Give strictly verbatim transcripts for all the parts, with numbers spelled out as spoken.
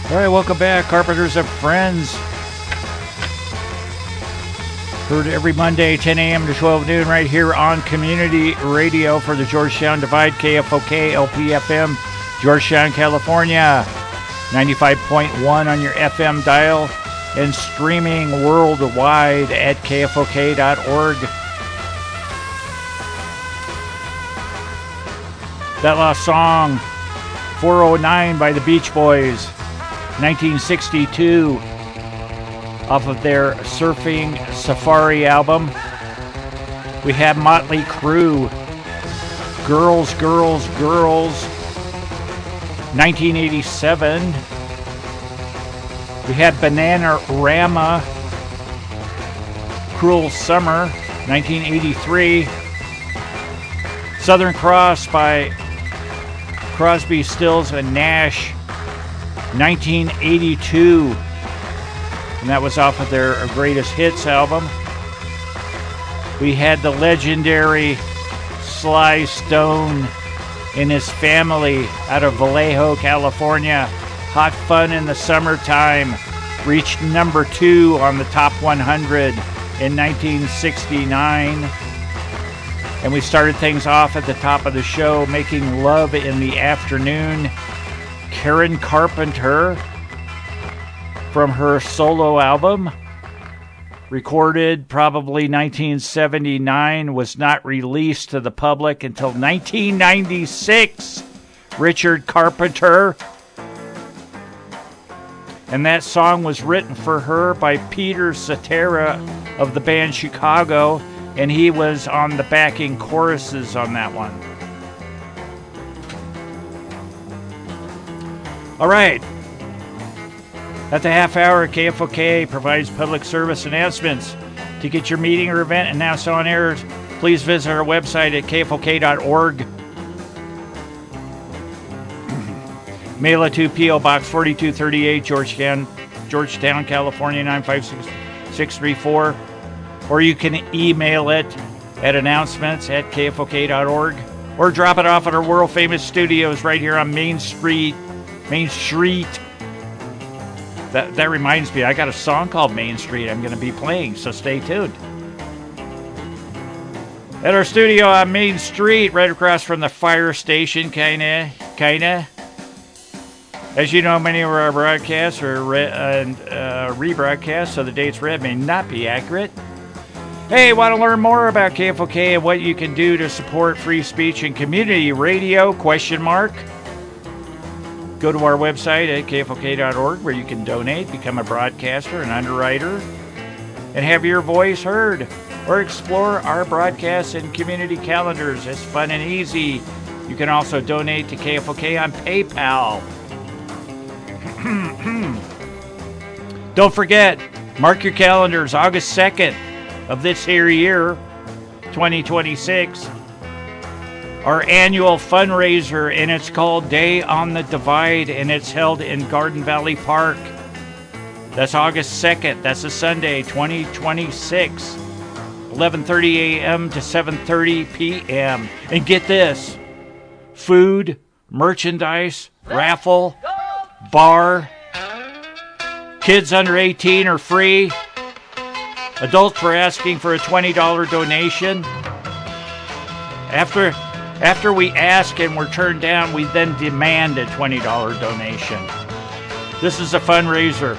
All right, welcome back, Carpenters and Friends. Heard every Monday, ten a.m. to twelve noon, right here on Community Radio for the Georgetown Divide, K F O K, L P F M, Georgetown, California. ninety-five point one on your F M dial and streaming worldwide at K F O K dot org. That last song, four oh nine by the Beach Boys, nineteen sixty-two, off of their Surfing Safari album. We have Motley Crue, Girls, Girls, Girls, nineteen eighty-seven. We had Bananarama, Cruel Summer, nineteen eighty-three. Southern Cross by Crosby, Stills, and Nash, nineteen eighty-two. And that was off of their Greatest Hits album. We had the legendary Sly Stone and his family out of Vallejo, California. Hot Fun in the Summertime reached number two on the top one hundred in nineteen sixty-nine. And we started things off at the top of the show, Making Love in the Afternoon. Karen Carpenter, from her solo album, recorded probably nineteen seventy-nine, was not released to the public until nineteen ninety-six. Richard Carpenter. And that song was written for her by Peter Cetera of the band Chicago, and he was on the backing choruses on that one. All right. At the half hour, K F O K provides public service announcements. To get your meeting or event announced on air, please visit our website at K F O K dot org. Mail it to P O Box forty-two thirty-eight, Georgetown, Georgetown, California, nine five six six three four. Or you can email it at announcements at K F O K dot org. Or drop it off at our world-famous studios right here on Main Street. Main Street. That, that reminds me, I got a song called Main Street I'm going to be playing, so stay tuned. At our studio on Main Street, right across from the fire station, kinda, kinda. As you know, many of our broadcasts are re- uh, uh, rebroadcasts, so the dates read may not be accurate. Hey, want to learn more about K F O K and what you can do to support free speech and community radio? Question mark. Go to our website at K F O K dot org where you can donate, become a broadcaster, an underwriter, and have your voice heard. Or explore our broadcasts and community calendars. It's fun and easy. You can also donate to K F O K on PayPal. Don't forget, mark your calendars, August second of this here year, twenty twenty-six. Our annual fundraiser, and it's called Day on the Divide, and it's held in Garden Valley Park. That's August second. That's a Sunday, twenty twenty-six, eleven thirty a.m. to seven thirty p.m. And get this, food, merchandise, raffle, bar, kids under eighteen are free. Adults were asking for a twenty dollars donation. After... After we ask and we're turned down, we then demand a twenty dollars donation. This is a fundraiser.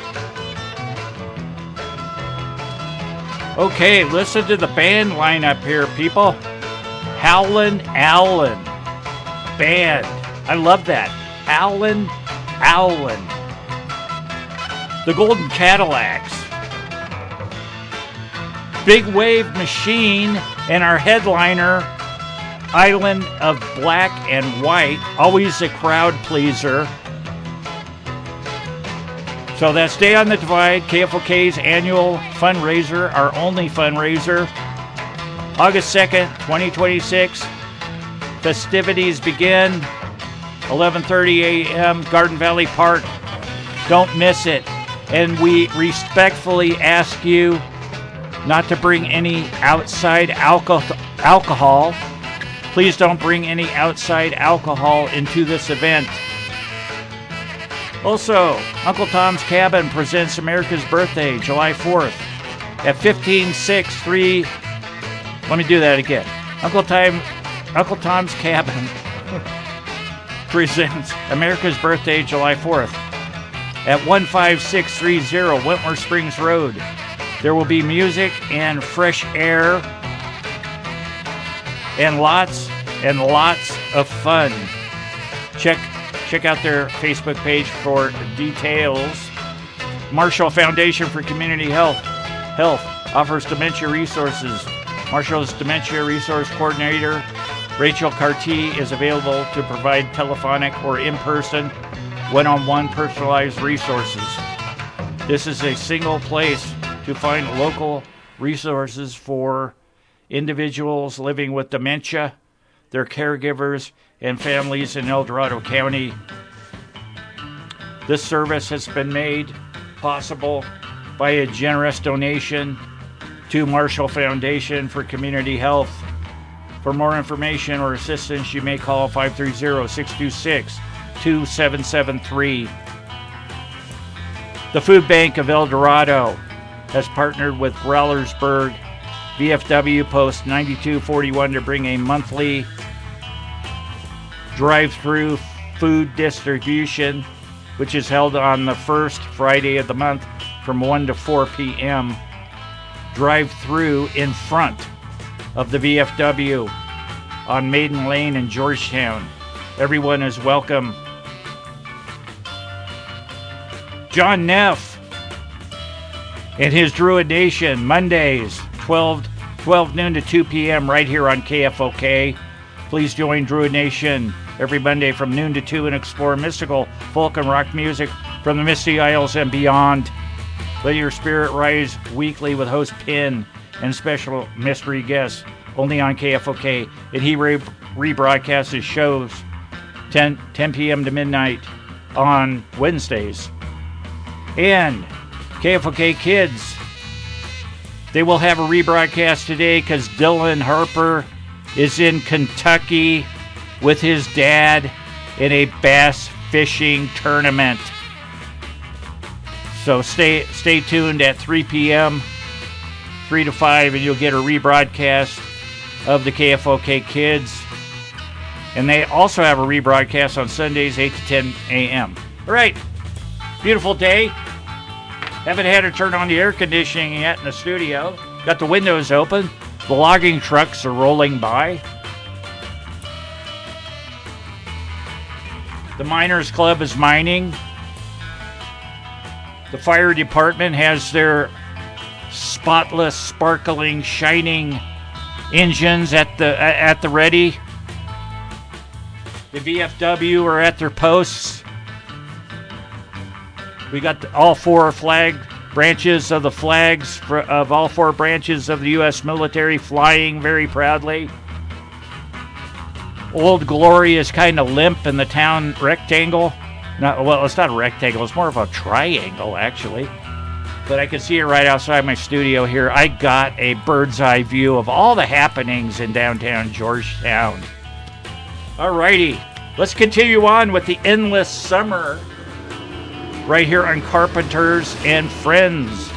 Okay, listen to the band lineup here, people. Howlin' Allen Band. I love that. Howlin' Allen. The Golden Cadillacs. Big Wave Machine, and our headliner, Island of Black and White, always a crowd pleaser. So that's Day on the Divide, K F O K's annual fundraiser, our only fundraiser. August second, twenty twenty-six. Festivities begin eleven thirty a.m. Garden Valley Park. Don't miss it. And we respectfully ask you not to bring any outside alcohol. alcohol. Please don't bring any outside alcohol into this event. Also, Uncle Tom's Cabin presents America's Birthday, July fourth, at fifteen sixty-three. Let me do that again. Uncle Tom, Uncle Tom's Cabin presents America's Birthday, July fourth, at fifteen sixty Wentworth Springs Road. There will be music and fresh air and lots and lots of fun. Check check out their Facebook page for details. Marshall Foundation for Community Health Health offers dementia resources. Marshall's Dementia Resource Coordinator, Rachel Carty, is available to provide telephonic or in-person, one-on-one personalized resources. This is a single place to find local resources for individuals living with dementia, their caregivers, and families in El Dorado County. This service has been made possible by a generous donation to Marshall Foundation for Community Health. For more information or assistance, you may call five three zero, six two six, two seven seven three. The Food Bank of El Dorado has partnered with Rallersburg V F W Post ninety-two forty-one to bring a monthly drive-through food distribution, which is held on the first Friday of the month from one to four p.m. Drive-through in front of the V F W on Maiden Lane in Georgetown. Everyone is welcome. John Neff and his Druid Nation, Mondays, twelve, twelve noon to two p.m. right here on K F O K. Please join Druid Nation every Monday from noon to two and explore mystical folk and rock music from the Misty Isles and beyond. Let your spirit rise weekly with host Pin and special mystery guests only on K F O K. And he re- rebroadcasts his shows ten p.m. to midnight on Wednesdays. And K F O K Kids, they will have a rebroadcast today because Dylan Harper is in Kentucky with his dad in a bass fishing tournament. So stay stay tuned at three p.m., three to five, and you'll get a rebroadcast of the K F O K Kids. And they also have a rebroadcast on Sundays, eight to ten a.m. All right, beautiful day. Haven't had to turn on the air conditioning yet in the studio. Got the windows open. The logging trucks are rolling by. The Miners Club is mining. The fire department has their spotless, sparkling, shining engines at the at the ready. The V F W are at their posts. We got the, all four flag branches of the flags for, of all four branches of the U S military flying very proudly. Old Glory is kind of limp in the town rectangle. Not, well, it's not a rectangle. It's more of a triangle, actually. But I can see it right outside my studio here. I got a bird's eye view of all the happenings in downtown Georgetown. Alrighty, let's continue on with the Endless Summer right here on Carpenters and Friends.